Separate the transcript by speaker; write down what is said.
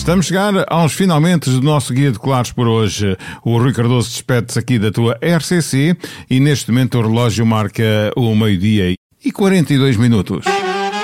Speaker 1: Estamos a chegar aos finalmente do nosso Guia de Claros por hoje. O Rui Cardoso despede-se aqui da tua RCC e neste momento o relógio marca o 12:42.